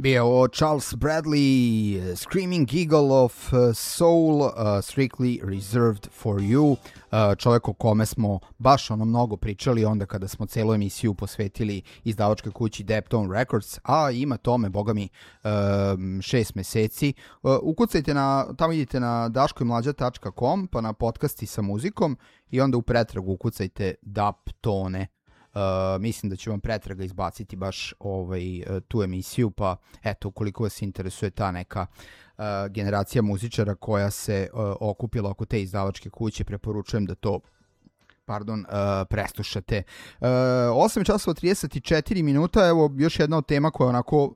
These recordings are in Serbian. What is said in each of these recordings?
Bio ovo Charles Bradley, Screaming Eagle of Soul, Strictly Reserved for You, čovjek o kome smo baš mnogo pričali onda kada smo celu emisiju posvetili izdavačkoj kući Deptone Records, a ima tome, boga mi, 6 meseci. Ukucajte tamo idite na daškojmlađa.com pa na podcasti sa muzikom i onda u pretragu ukucajte Daptone. Mislim da će vam pretraga izbaciti baš tu emisiju, pa eto, ukoliko vas interesuje ta neka generacija muzičara koja se okupila oko te izdavačke kuće, preporučujem da to preslušate. 8 časova 34 minuta, evo još jedna od tema koja onako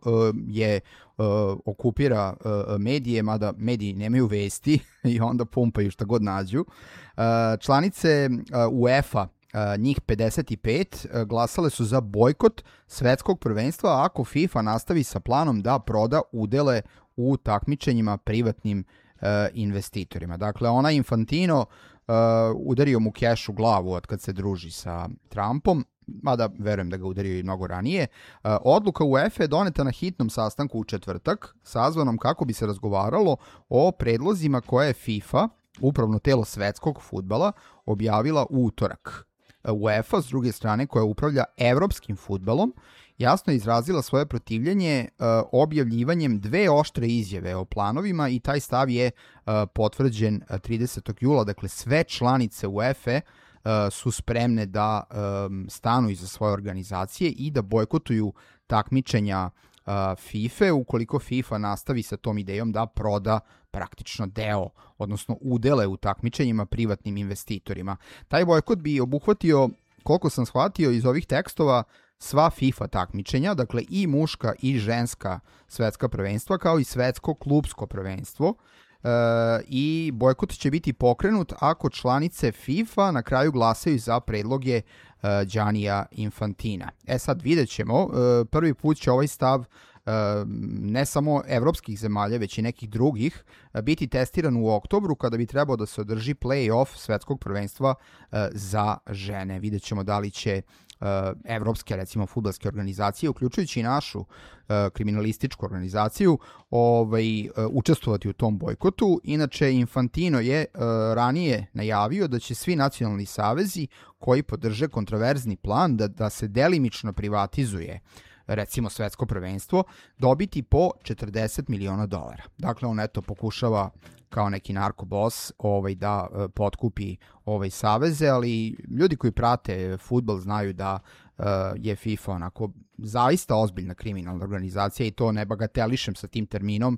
okupira medije, mada mediji nemaju vesti i onda pumpaju šta god nađu. Članice UEFA, njih 55, glasale su za bojkot svetskog prvenstva ako FIFA nastavi sa planom da proda udele u takmičenjima privatnim investitorima. Dakle, ona Infantino udario mu keš u glavu od kad se druži sa Trumpom, mada verujem da ga udario i mnogo ranije. Odluka UEFA je doneta na hitnom sastanku u četvrtak, sazvanom kako bi se razgovaralo o predlozima koje je FIFA, upravno telo svetskog fudbala, objavila u utorak. UEFA, s druge strane, koja upravlja evropskim fudbalom, jasno je izrazila svoje protivljenje objavljivanjem dve oštre izjave o planovima i taj stav je potvrđen 30. jula. Dakle, sve članice UEFA su spremne da stanu iza svoje organizacije i da bojkotuju takmičenja FIFA ukoliko FIFA nastavi sa tom idejom da proda praktično deo, odnosno udele u takmičenjima privatnim investitorima. Taj bojkot bi obuhvatio, koliko sam shvatio iz ovih tekstova, sva FIFA takmičenja, dakle i muška i ženska svetska prvenstva, kao i svetsko klubsko prvenstvo, i bojkot će biti pokrenut ako članice FIFA na kraju glasaju za predloge Giannija Infantina. Sad vidjet ćemo, prvi put će ovaj stav ne samo evropskih zemalja, već i nekih drugih, biti testiran u oktobru kada bi trebao da se održi play-off svetskog prvenstva za žene. Vidjet ćemo da li će evropske, recimo, fudbalske organizacije, uključujući i našu kriminalističku organizaciju, učestvovati u tom bojkotu. Inače, Infantino je ranije najavio da će svi nacionalni savezi koji podrže kontroverzni plan da se delimično privatizuje recimo svetsko prvenstvo, dobiti po $40 miliona. Dakle, on pokušava kao neki narkobos da potkupi saveze, ali ljudi koji prate fudbal znaju da je FIFA onako zaista ozbiljna kriminalna organizacija i to ne bagatelišem sa tim terminom,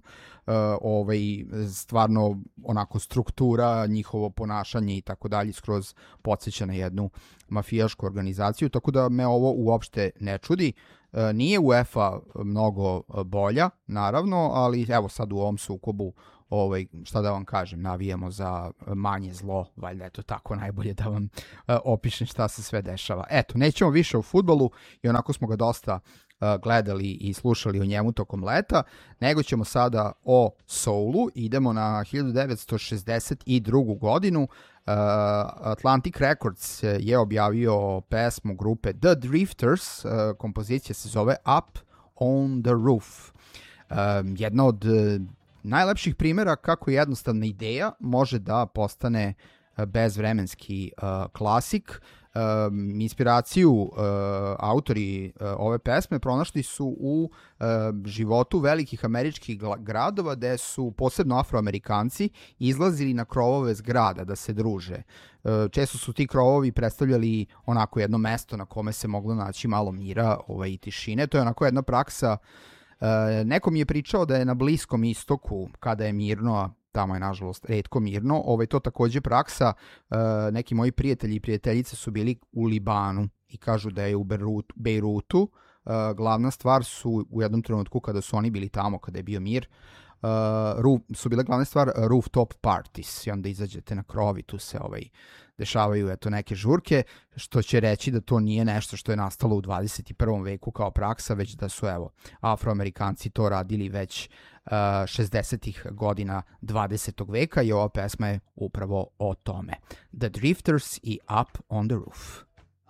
stvarno onako struktura, njihovo ponašanje i tako dalje skroz podsjeća na jednu mafijašku organizaciju, tako da me ovo uopšte ne čudi. Nije UEFA mnogo bolja, naravno, ali evo sad u ovom sukobu, šta da vam kažem, navijamo za manje zlo, valjda je to tako najbolje da vam opišem šta se sve dešava. Eto, nećemo više o fudbalu i onako smo ga dosta gledali i slušali o njemu tokom leta, nego ćemo sada o soulu. Idemo na 1962. godinu. Atlantic Records je objavio pesmu grupe The Drifters, kompozicija se zove Up on the Roof. Jedna od najlepših primjera kako jednostavna ideja može da postane bezvremenski klasik. Inspiraciju autori ove pesme pronašli su u životu velikih američkih gradova gde su posebno Afroamerikanci izlazili na krovove zgrada da se druže. Često su ti krovovi predstavljali onako jedno mesto na kome se moglo naći malo mira i tišine. To je onako jedna praksa. Neko mi je pričao da je na Bliskom istoku, kada je mirno, tamo je nažalost retko mirno, to takođe praksa. Neki moji prijatelji i prijateljice su bili u Libanu i kažu da je u Bejrutu glavna stvar su u jednom trenutku kada su oni bili tamo, kada je bio mir, su bile glavna stvar rooftop parties i onda izađete na krov i tu se dešavaju neke žurke, što će reći da to nije nešto što je nastalo u 21. veku kao praksa, već da su Afroamerikanci to radili već 60-ih godina 20. veka i ova pesma je upravo o tome. The Drifters i Up on the Roof.